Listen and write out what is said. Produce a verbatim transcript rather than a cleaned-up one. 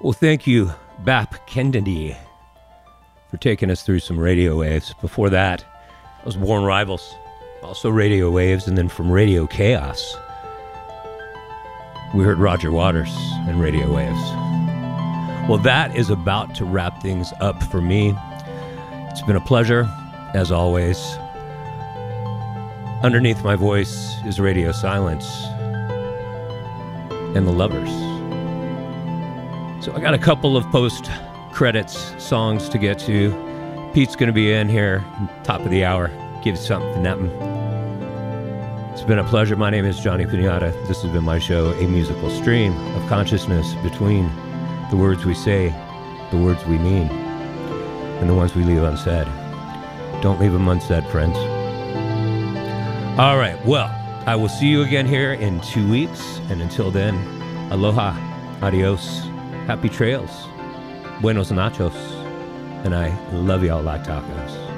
Well, thank you, Bap Kennedy, for taking us through some radio waves. Before that, it was Born Rivals, also radio waves, and then from Radio Chaos, we heard Roger Waters and Radio Waves. Well, that is about to wrap things up for me. It's been a pleasure, as always. Underneath my voice is Radio Silence and The Lovers. So I got a couple of post-credits songs to get to. Pete's going to be in here, top of the hour, give something that. It's been a pleasure. My name is Johnny Piñata. This has been my show, a musical stream of consciousness between the words we say, the words we mean, and the ones we leave unsaid. Don't leave them unsaid, friends. All right, well, I will see you again here in two weeks, and until then, aloha, adios, happy trails, buenos nachos, and I love y'all like tacos.